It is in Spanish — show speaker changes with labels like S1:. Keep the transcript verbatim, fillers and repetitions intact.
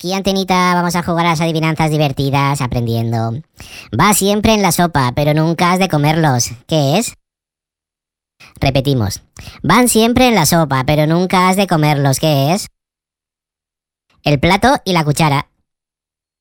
S1: aquí Antenita, vamos a jugar a las adivinanzas divertidas, aprendiendo. Va siempre en la sopa, pero nunca has de comerlos. ¿Qué es? Repetimos. Van siempre en la sopa, pero nunca has de comerlos. ¿Qué es? El plato y la cuchara.